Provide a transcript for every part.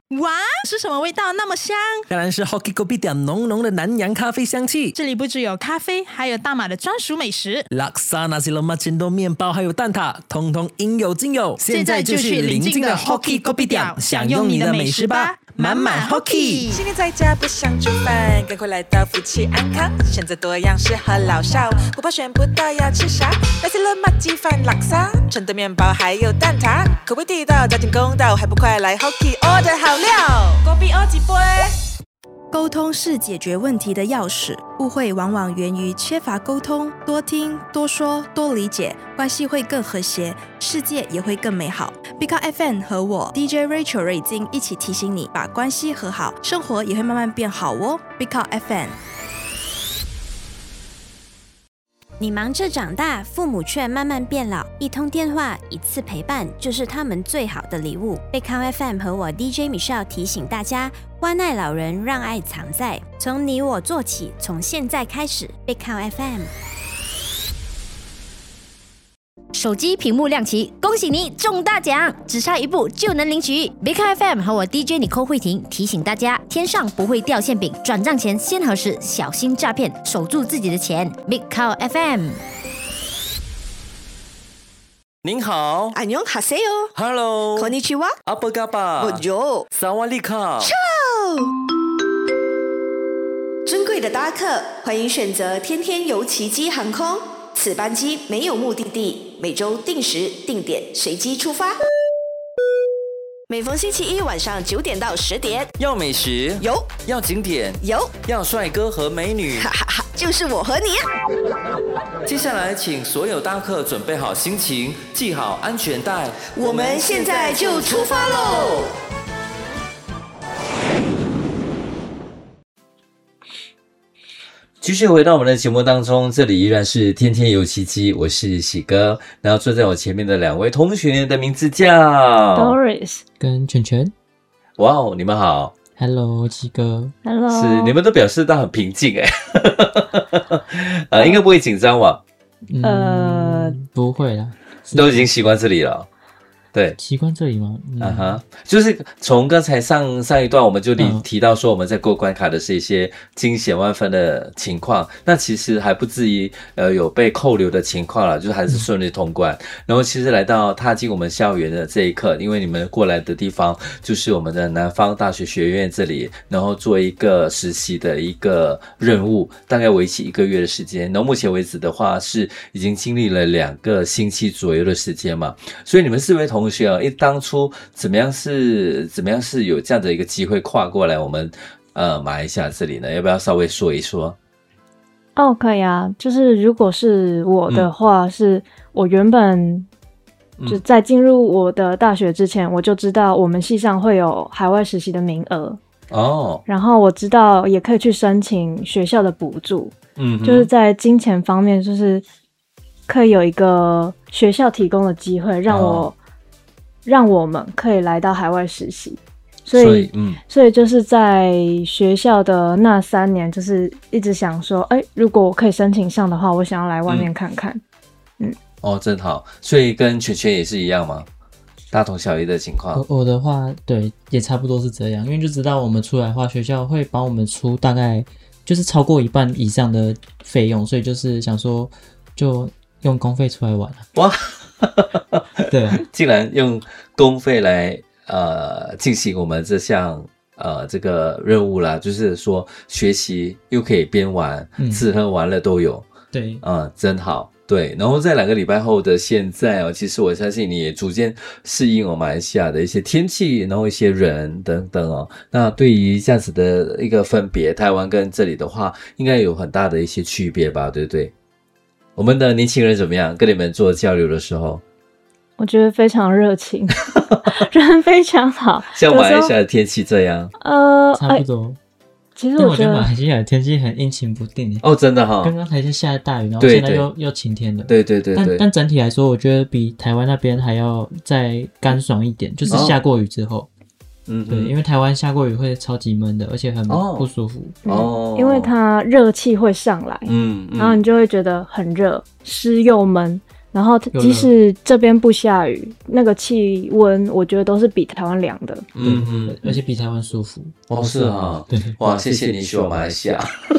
哇，是什么味道那么香？ 当然是 Hoki Kopitiam 浓浓的南洋咖啡香气。 这里不只有咖啡，还有大马的专属美食 ，Laksa Nasi Lemak Cendol 面包还有蛋挞，通通应有尽有。 现在就去邻近的 Hoki Kopitiam 享用你的美食吧，满满 Hoki。 新年在家不想煮饭，赶快来到福气安康，选择多样适合老少，不怕选不到要吃啥。Nasi Lemak 鸡饭 Laksa， 纯的面包还有蛋挞，口味地道，价钱公道，还不快来 Hoki order 好料，锅比欧几杯。 沟通是解决问题的钥匙，误会往往源于缺乏沟通，多听、多说、多理解，关系会更和谐，世界也会更美好。Big Up FM 和我 DJ Rachel 瑞金一起提醒你，把关系和好，生活也会慢慢变好哦。Big Up FM。 你忙着长大，父母却慢慢变老，一通电话，一次陪伴，就是他们最好的礼物。贝康 FM 和我 DJ Michelle 提醒大家，关爱老人，让爱藏在，从你我做起，从现在开始。贝康 FM。 手机屏幕亮起，恭喜你中大奖，只差一步就能领取。Big FM 和我 DJ Nicole慧婷提醒大家，天上不会掉馅饼，转账前先核实，小心诈骗，守住自己的钱。Big FM。 您好， 안녕하세요。 Hello， konnichiwa， apa kabar， Bonjour， Sawadee-ka。 尊贵的搭客，欢迎选择天天游奇迹航空。此班机没有目的地，每周定时定点随机出发。每逢星期一晚上9点到10点， 要美食有， 要景点有， 要帅哥和美女， 哈哈哈，就是我和你。 接下来请所有搭客准备好心情，系好安全带， 我们现在就出发喽！ 继续回到我们的节目当中，这里依然是天天有奇迹，我是喜哥，然后坐在我前面的两位同学的名字叫 Doris 跟全全。 哇哦，你们好 ，Hello 喜哥 ，Hello， 是你们都表示到很平静应该不会紧张吧？ 不会啦， 都已经习惯这里了。对， 习惯这里吗？ 就是从刚才上一段我们就提到说我们在过关卡的是一些惊险万分的情况，那其实还不至于有被扣留的情况了，就是还是顺利通关。然后其实来到踏进我们校园的这一刻，因为你们过来的地方就是我们的南方大学学院这里，然后做一个实习的一个任务，大概为期1个月的时间。然后目前为止的话是已经经历了2个星期左右的时间嘛，所以你们4位同学当初怎么样是有这样的一个机会跨过来我们马来西亚这里呢？要不要稍微说一说？ 哦，可以啊。就是如果是我的话，是我原本就在进入我的大学之前，我就知道我们系上会有海外实习的名额哦，然后我知道也可以去申请学校的补助，就是在金钱方面，就是可以有一个学校提供的机会，让我们可以来到海外实习，所以就是在学校的那3年，就是一直想说，如果我可以申请上的话，我想要来外面看看。 哦，真好。所以跟全全也是一样吗？大同小异的情况。 我的话，对，也差不多是这样，因为就知道我们出来的话，学校会帮我们出大概就是超过1半以上的费用，所以就是想说，就用公费出来玩。 哇！ 对， 竟然用公费来进行我们这项这个任务啦，就是说学习又可以边玩，吃喝玩乐都有。 对， 真好。对，然后在2个礼拜后的现在其实我相信你也逐渐适应马来西亚的一些天气，然后一些人等等那对于这样子的一个分别，台湾跟这里的话，应该有很大的一些区别吧，对不对？我们的年轻人怎么样？跟你们做交流的时候， 我觉得非常热情，人非常好。 像马来西亚的天气这样， 差不多。其实我觉得马来西亚的天气很阴晴不定哦，真的哈。 刚刚才是下大雨，然后现在又晴天的。 对。 但整体来说，我觉得比台湾那边还要再干爽一点，就是下过雨之后。对，因为台湾下过雨会超级闷的，而且很不舒服。因为它热气会上来，然后你就会觉得很热，湿又闷， 然后即使这边不下雨，那个气温我觉得都是比台湾凉的。 而且比台湾舒服。 哦，是啊， 对， 哇，谢谢你选我马来西亚。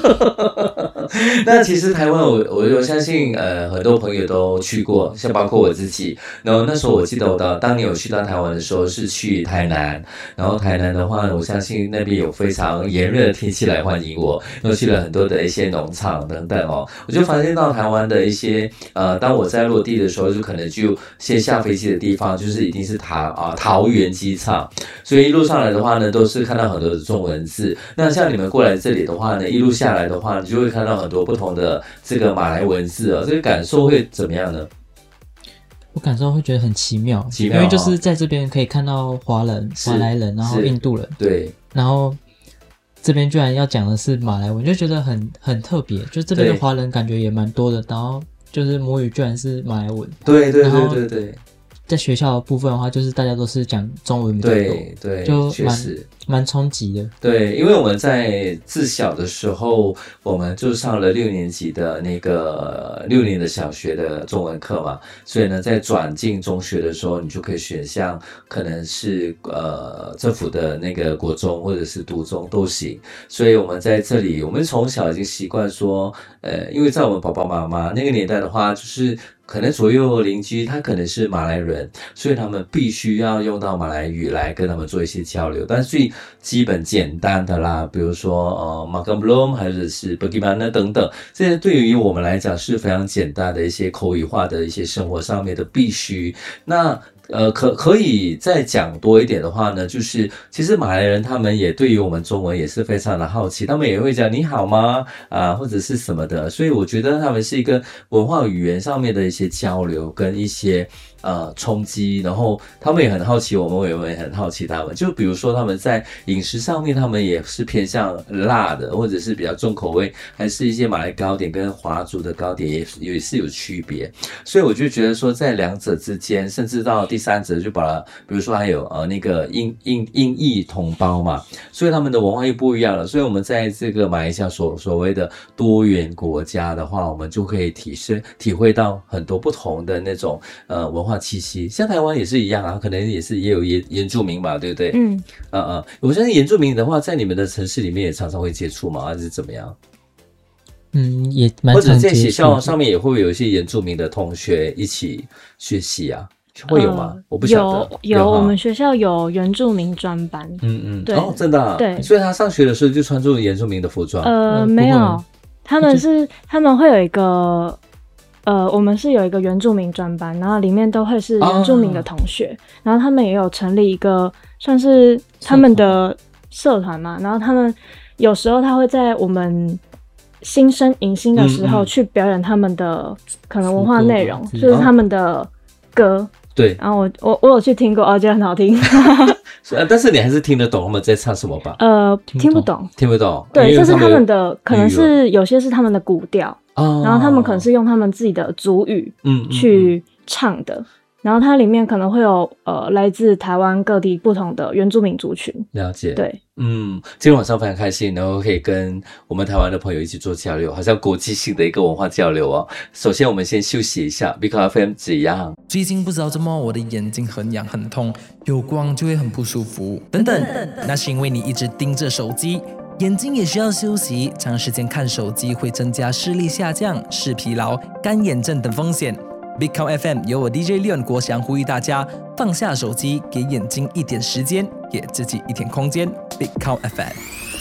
那其实台湾我相信很多朋友都去过，像包括我自己。然后那时候我记得我当年有去到台湾的时候是去台南，然后台南的话，我相信那边有非常炎热的天气来欢迎我，又去了很多的一些农场等等哦。我就发现到台湾的一些当我在落地的时候，就可能就先下飞机的地方就是一定是桃园机场，所以一路上来的话呢，都是看到很多的中文字。那像你们过来这里的话呢，一路下来的话，你就会看到很多不同的这个马来文字这个感受会怎么样呢？ 我感受会觉得很奇妙，因为就是在这边可以看到华人、马来人，然后印度人， 对， 然后这边居然要讲的是马来文，就觉得很特别。就这边的华人感觉也蛮多的，然后就是母语居然是马来文， 对。 在学校的部分的话，就是大家都是讲中文比较多， 对， 就蛮冲击的。 对，因为我们在自小的时候，我们就上了6年级的那个6年的小学的中文课嘛，所以呢，在转进中学的时候，你就可以选项可能是政府的那个国中或者是独中都行。所以我们在这里，我们从小已经习惯说，因为在我们爸爸妈妈那个年代的话，就是可能左右邻居他可能是马来人，所以他们必须要用到马来语来跟他们做一些交流。但是最基本简单的啦，比如说makan belum还是 bagaimana 等等，这些对于我们来讲是非常简单的一些口语化的一些生活上面的必须。那可以再讲多一点的话呢，就是其实马来人他们也对于我们中文也是非常的好奇，他们也会讲你好吗或者是什么的，所以我觉得他们是一个文化语言上面的一些交流跟一些冲击，然后他们也很好奇我们，我也很好奇他们。就比如说他们在饮食上面，他们也是偏向辣的，或者是比较重口味，还是一些马来糕点跟华族的糕点也是有区别。所以我就觉得说，在两者之间，甚至到第三者就把它，比如说还有那个印裔同胞嘛，所以他们的文化又不一样了。所以我们在这个马来西亚所谓的多元国家的话，我们就可以体会到很多不同的那种文化气息。像台湾也是一样啊，可能也有原住民吧，对不对？我相信原住民的话，在你们的城市里面也常常会接触嘛，还是怎么样？ 也蛮常接触，或者在学校上面也会有一些原住民的同学一起学习啊。会有吗？我不晓得。 有，我们学校有原住民专班。对， 真的啊。 对， 所以他上学的时候就穿着原住民的服装。 没有，他们会有一个我们是有一个原住民专班，然后里面都会是原住民的同学，然后他们也有成立一个算是他们的社团嘛，然后他们有时候他会在我们新生迎新的时候去表演他们的可能文化内容，就是他们的歌。 对， 然后我有去听过，觉得很好听。 但是你还是听得懂他们在唱什么吧？ 听不懂。 对， 这是他们的，可能是有些是他们的古调，然后他们可能是用他们自己的族语去唱的。然后它里面可能会有来自台湾各地不同的原住民族群。 了解。 对， 今天晚上非常开心，然后可以跟我们台湾的朋友一起做交流，好像国际性的一个文化交流哦。首先我们先休息一下 Big FM 怎样？ 最近不知道怎么我的眼睛很痒很痛，有光就会很不舒服等等，那是因为你一直盯着手机，眼睛也需要休息，长时间看手机会增加视力下降、视疲劳、干眼症等风险。Big Count FM 由我 DJ Leon 国祥呼吁大家放下手机，给眼睛一点时间，给自己一点空间。Big Count FM。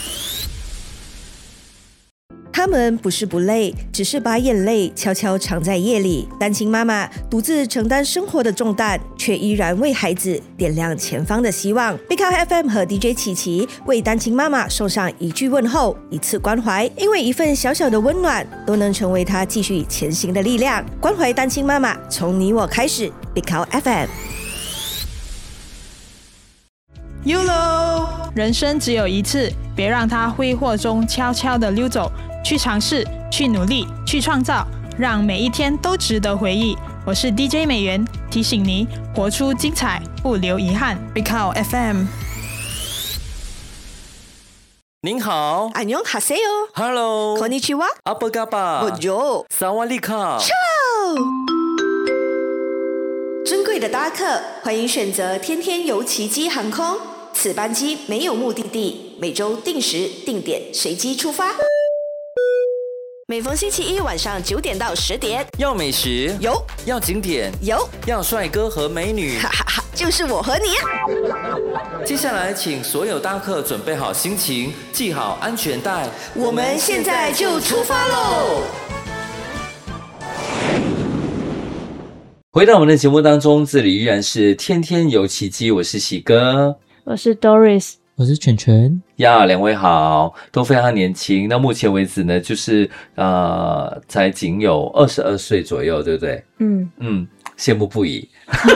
他们不是不累，只是把眼泪悄悄藏在夜里。单亲妈妈独自承担生活的重担，却依然为孩子点亮前方的希望。Big Count FM 和 DJ 琪琪为单亲妈妈送上一句问候，一次关怀，因为一份小小的温暖，都能成为她继续前行的力量。关怀单亲妈妈，从你我开始。Big Count FM。YOLO， 人生只有一次，别让它挥霍中悄悄地溜走。去尝试，去努力，去创造，让每一天都值得回忆。我是 DJ 美元，提醒你活出精彩，不留遗憾。Big Count FM。 您好， 안녕하세요。 Hello， こんにちは。 阿波嘎巴， bonjour， 萨瓦利卡。 Ciao。 的搭客，欢迎选择天天游奇迹航空。此班机没有目的地，每周定时定点随机出发。每逢星期一晚上9点到10点， 要美食有， 要景点有， 要帅哥和美女， 哈哈哈，就是我和你。 接下来请所有搭客准备好心情，系好安全带， 我们现在就出发喽！ 回到我们的节目当中，这里依然是天天有奇迹，我是喜哥， 我是 Doris， 我是全全呀，两位好，都非常年轻。那目前为止呢，就是才仅有22岁左右，对不对？羡慕不已。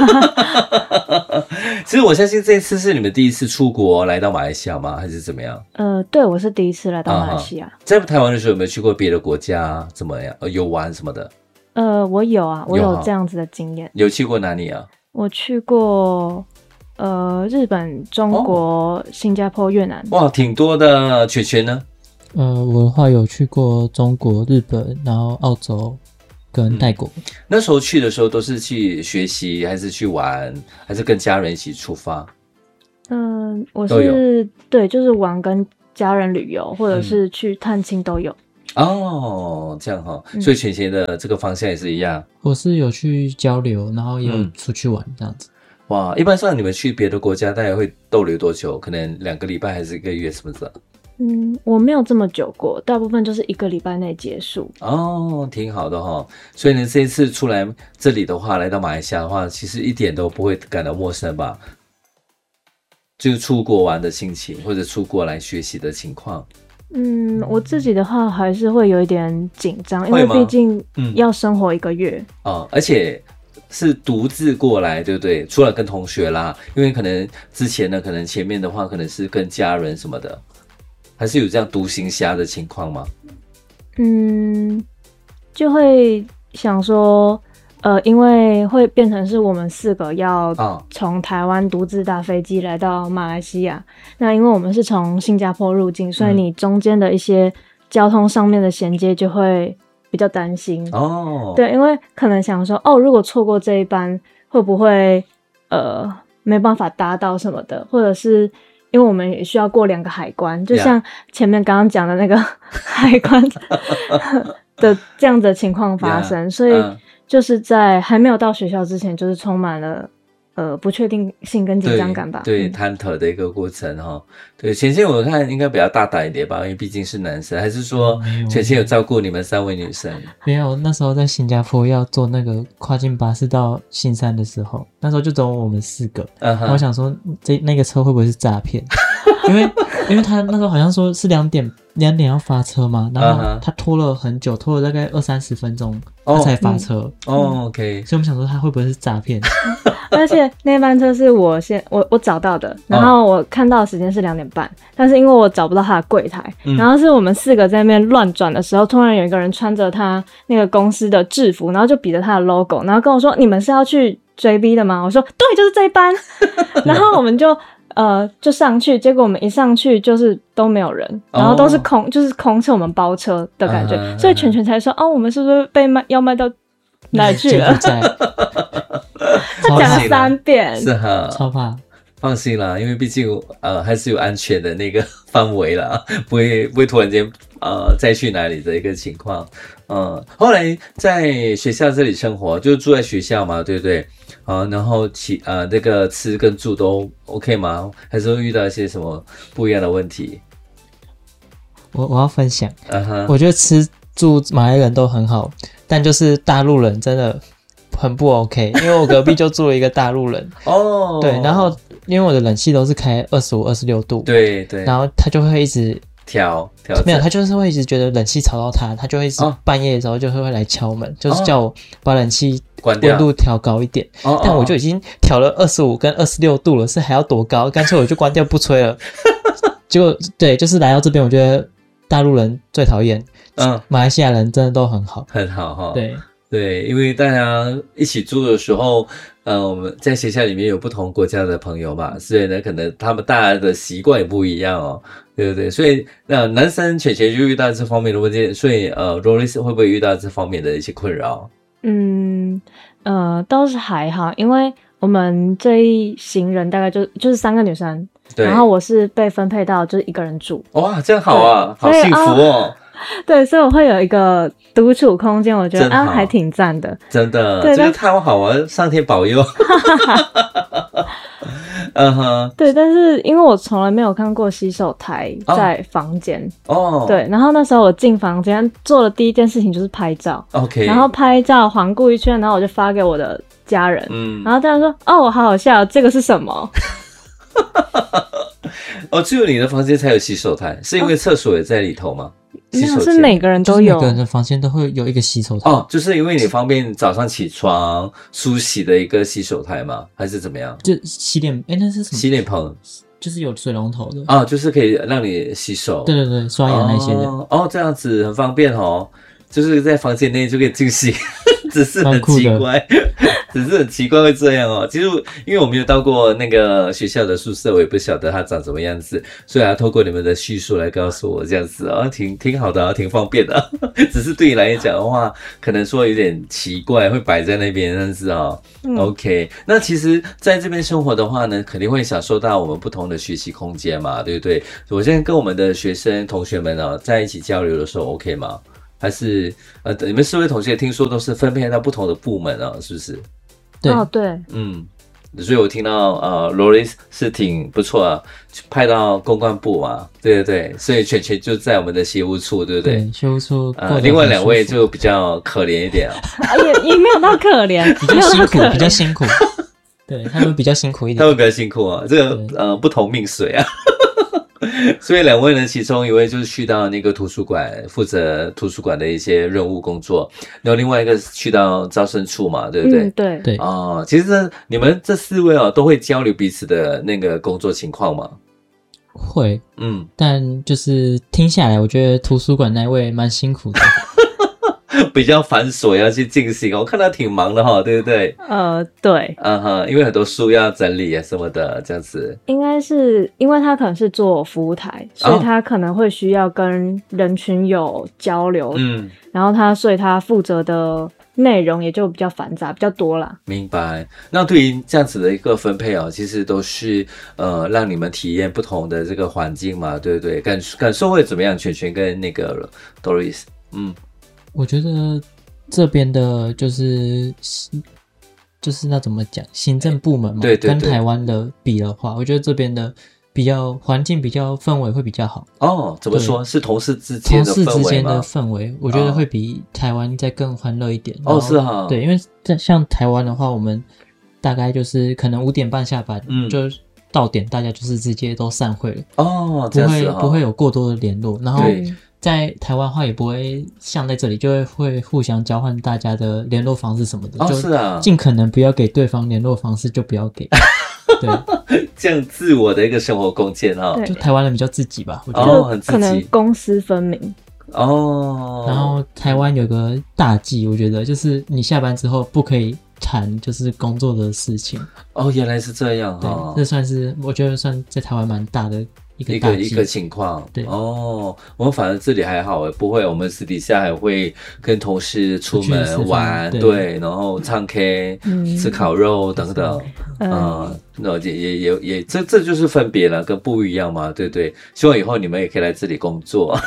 其实我相信这一次是你们第一次出国来到马来西亚吗？还是怎么样？ 对，我是第一次来到马来西亚。 在台湾的时候有没有去过别的国家？怎么样？游玩什么的？ 我有啊，我有这样子的经验。 有去过哪里啊？我去过日本、中国、新加坡、越南。 哇，挺多的。全全呢？ 我的话有去过中国、日本，然后澳洲跟泰国。 那时候去的时候都是去学习，还是去玩，还是跟家人一起出发？ 我是对，就是玩跟家人旅游，或者是去探亲都有。 哦，这样哈，所以全全的这个方向也是一样。 我是有去交流，然后也有出去玩这样子。 哇，一般上你们去别的国家大概会逗留多久？可能2个礼拜还是1个月什么的？ 我没有这么久过，大部分就是1个礼拜内结束。 哦，挺好的哈。所以呢，这一次出来这里的话，来到马来西亚的话，其实一点都不会感到陌生吧？就是出国玩的心情，或者出国来学习的情况。 我自己的话还是会有一点紧张，因为毕竟要生活1个月而且是独自过来，对不对？除了跟同学啦，因为可能之前呢，可能前面的话可能是跟家人什么的，还是有这样独行侠的情况吗？ 就会想说，因为会变成是我们4个要从台湾独自搭飞机来到马来西亚。那因为我们是从新加坡入境，所以你中间的一些交通上面的衔接就会比较担心。对，因为可能想说，如果错过这一班，会不会没办法搭到什么的，或者是因为我们也需要过2个海关，就像前面刚刚讲的那个海关的这样的情况发生，所以就是在还没有到学校之前，就是充满了不确定性跟紧张感吧。 对，忐忑的一个过程哈。对，全全我看应该比较大胆一点吧，因为毕竟是男生，还是说全全有照顾你们3位女生？ 没有，那时候在新加坡要坐那个跨境巴士到新山的时候，那时候就只有我们4个，然后我想说那个车会不会是诈骗？因为他那时候好像说是2点要发车嘛，然后他拖了很久，拖了大概20-30分钟，他才发车。 OK， 所以我们想说他会不会是诈骗？ 而且那班车是我找到的，然后我看到的时间是2点半，但是因为我找不到他的柜台，然后是我们4个在那边乱转的时候，突然有一个人穿着他那个公司的制服，然后就比着他的 logo， 然后跟我说：“你们是要去追 B 的吗？”我说：“对，就是这一班。”然后我们就上去，结果我们一上去就是都没有人，然后都是空，就是空车，我们包车的感觉，所以全全才说：“我们是不是被要卖到哪里去了？”他讲了3遍， 是哈， 超怕。 放心啦，因为毕竟还是有安全的那个范围啦，不会突然间再去哪里的一个情况。后来在学校这里生活，就住在学校嘛，对不对？然后那个吃跟住都 OK 吗？还是会遇到一些什么不一样的问题？ 我要分享，我觉得吃住马来人都很好，但就是大陆人真的很不 OK， 因为我隔壁就住了一个大陆人对，然后因为我的冷气都是开25、26度， 对， 然后他就会一直调没有，他就是会一直觉得冷气吵到他就会一直半夜的时候就会来敲门，就是叫我把冷气温度调高一点，但我就已经调了25跟26度了，是还要多高？干脆我就关掉不吹了。结果对，就是来到这边，我觉得大陆人最讨厌，马来西亚人真的都很好， 很好哈。 对， 因为大家一起住的时候，我们在学校里面有不同国家的朋友嘛，所以呢，可能他们大家的习惯也不一样哦，对不对？所以男生全就遇到这方面的问题，所以Doris 会不会遇到这方面的一些困扰？ 倒是还好，因为我们这一行人大概就是3个女生，然后我是被分配到就是一个人住。 哇，这样好啊，好幸福哦。 对，所以我会有一个独处空间，我觉得还挺赞的， 真的，这个太好玩，上天保佑。 对，但是因为我从来没有看过洗手台在房间对，然后那时候我进房间做的第一件事情就是拍照 ，OK， 然后拍照环顾一圈，然后我就发给我的家人，然后大家说我好好笑，这个是什么？ 只有你的房间才有洗手台，是因为厕所也在里头吗？ 没有，是每个人都有， 每个人的房间都会有一个洗手台就是因为你方便早上起床梳洗的一个洗手台吗？还是怎么样？ 就洗脸，那是什么？ 洗脸盆， 就是有水龙头的就是可以让你洗手， 对对对，刷牙那些的这样子很方便就是在房间内就可以进行，只是很奇怪，会这样其实因为我没有到过那个学校的宿舍，我也不晓得它长什么样子，所以要透过你们的叙述来告诉我这样子挺好的挺方便的只是对你来讲的话，可能说有点奇怪，会摆在那边，但是OK， 那其实在这边生活的话呢，肯定会享受到我们不同的学习空间嘛，对不对？我现在跟我们的学生同学们在一起交流的时候 OK 吗？还是你们4位同学听说都是分配到不同的部门是不是？ 对所以我听到Loris 是挺不错派到公关部嘛，对对对，所以全就在我们的协务处，对不对？ 对，协务处。 另外2位就比较可怜一点也没有到可怜， 比较辛苦，对，他们比较辛苦一点， 他们比较辛苦这个不同命水所以2位呢，其中一位就是去到那个图书馆，负责图书馆的一些任务工作，然后另外一个去到招生处嘛，对不对？ 对对其实你们这4位都会交流彼此的那个工作情况吗？ 会，但就是听下来，我觉得图书馆那位蛮辛苦的。 比较繁琐要去进行我看他挺忙的对不对？ 对， 因为很多书要整理什么的，这样子。 应该是因为他可能是做服务台，所以他可能会需要跟人群有交流，然后所以他负责的内容也就比较繁杂，比较多啦。 明白。那对于这样子的一个分配其实都是让你们体验不同的这个环境嘛，对不对？感受会怎么样？全跟那个 Doris， 我觉得这边的就是那怎么讲，行政部门嘛， 对， 跟台湾的比的话，我觉得这边的环境比较氛围会比较好。 怎么说？是同事之间的氛围我觉得会比台湾再更欢乐一点。 是对，因为像台湾的话，我们大概就是可能5点半下班，就到点大家就是直接都散会了。 这样子不会有过多的联络，然后在台湾的话也不会像在这里就会互相交换大家的联络方式什么的，就尽可能不要给对方联络方式就不要给。对， 这样自我的一个生活空间就台湾人比较自己吧，我觉得很自己， 可能公私分明。 然后台湾有个大忌，我觉得就是你下班之后不可以谈就是工作的事情。 原来是这样这算是我觉得算在台湾蛮大的一个情况。 对我们反正这里还好不会，我们私底下还会跟同事出门玩，对，然后唱 K，吃烤肉等等。那也这就是分别了，跟不一样嘛，对不对？希望以后你们也可以来这里工作。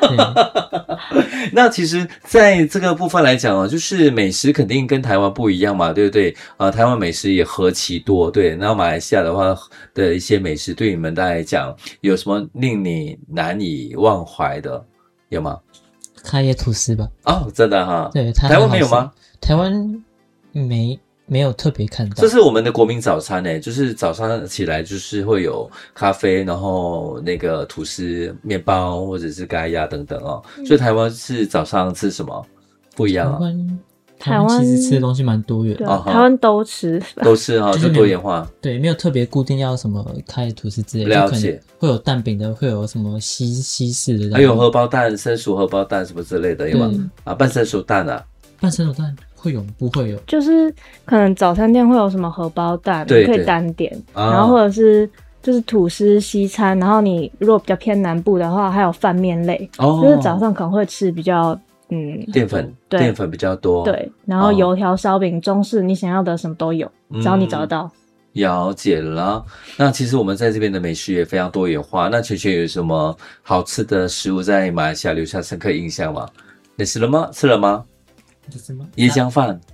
那其实在这个部分来讲就是美食肯定跟台湾不一样嘛，对不对？台湾美食也何其多，对。然后马来西亚的话的一些美食对你们来讲有什么令你难以忘怀的，有吗？ 咖椰吐司吧。 真的对， 台湾没有吗？ 台湾没有特别看到。 这是我们的国民早餐就是早上起来就是会有咖啡，然后那个吐司、面包或者是咖椰等等所以台湾是早上吃什么不一样台湾其实吃的东西蛮多元的， 台湾都吃就多元化。 对，没有特别固定要什么咖椰吐司之类的， 了解。 会有蛋饼的，会有什么西式的， 还有荷包蛋、生熟荷包蛋什么之类的，有吗？半生熟蛋半生熟蛋会有不会有？ 就是可能早餐店会有什么荷包蛋，你可以单点，然后或者是就是吐司西餐，然后你如果比较偏南部的话，还有饭面类，就是早上可能会吃比较淀粉比较多。 对，然后油条、烧饼、中式，你想要的什么都有，只要你找得到。 了解了。那其实我们在这边的美食也非常多元化。那全有什么好吃的食物在马来西亚留下深刻印象吗？你吃了吗？椰浆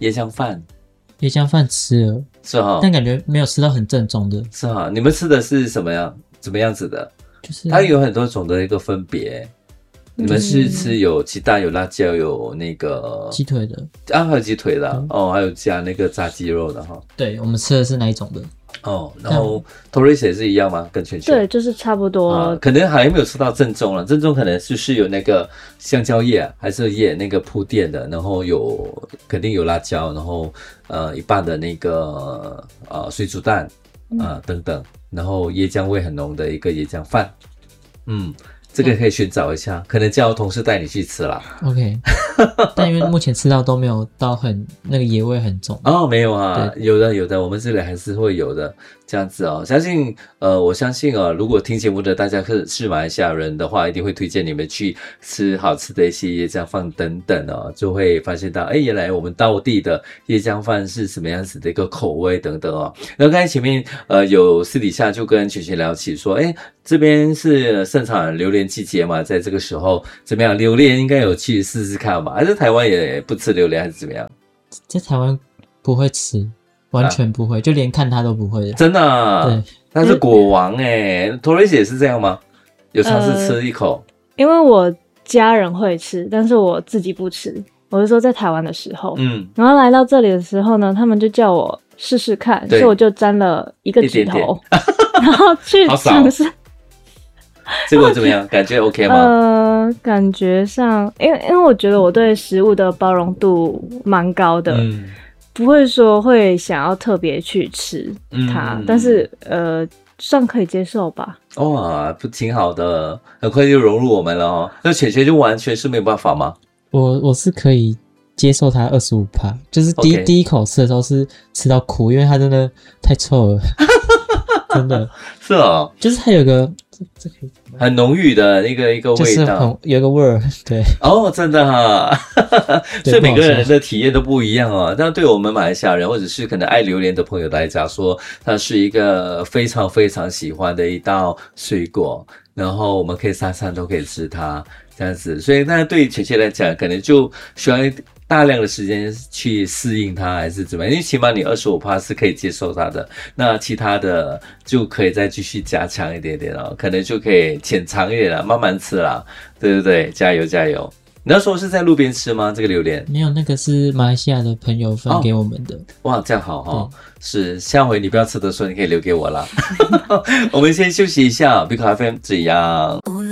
饭吃了， 是哈，但感觉没有吃到很正宗的。 是哈，你们吃的是什么样子的？就是它有很多种的一个分别。你们是吃有鸡蛋、有辣椒、有那个鸡腿的还有鸡腿的还有加那个炸鸡肉的哈。 对，我们吃的是那一种的然后 Torres 也是一样吗？跟全对，就是差不多。 可能还没有吃到正宗了，正宗可能就是有那个香蕉叶还是叶那个铺垫的，然后肯定有辣椒，然后一半的那个水煮蛋等等，然后椰浆味很浓的一个椰浆饭。这个可以寻找一下，可能叫同事带你去吃啦。 OK， 但因为目前吃到都没有到很那个野味很重。 没有啊，有的，我们这里还是会有的这样子哦。我相信如果听节目的大家是马来西亚人的话，一定会推荐你们去吃好吃的一些椰浆饭等等就会发现到原来我们道地的椰浆饭是什么样子的一个口味等等然后刚才前面有私底下就跟全聊起说，这边是盛产榴莲季节嘛，在这个时候怎么样？榴莲应该有去试试看吧？还是台湾也不吃榴莲，还是怎么样？ 在台湾不会吃，完全不会，就连看它都不会的。 真的对， 他是果王Torres 也是这样吗？有尝试吃一口？ 因为我家人会吃，但是我自己不吃。我是说在台湾的时候，然后来到这里的时候呢，他们就叫我试试看，所以我就沾了一个指头，然后去尝试。 这个怎么样？感觉 OK 吗？ 感觉上，因为我觉得我对食物的包容度蛮高的，不会说会想要特别去吃它，但是算可以接受吧。 哇，不挺好的，很快就融入我们了那全就完全是没有办法吗？ 我是可以接受它25%，就是第一口吃的时候是吃到苦，因为它真的太臭了，真的是就是它有个很浓郁的一个味道， 就是有一个味儿，对真的所以每个人的体验都不一样但对我们马来西亚人或者是可能爱榴莲的朋友来讲说，它是一个非常非常喜欢的一道水果，然后我们可以三餐都可以吃它这样子，所以那对确切来讲可能就需要大量的时间去适应它还是怎么样，因为起码你25%是可以接受它的，那其他的就可以再继续加强一点点可能就可以浅尝一点了，慢慢吃啦，对不对？加油加油！你那时候是在路边吃吗？这个榴莲？ 没有，那个是马来西亚的朋友分给我们的。 哇，这样好是，下回你不要吃的时候你可以留给我啦。我们先休息一下，Big FM 这样。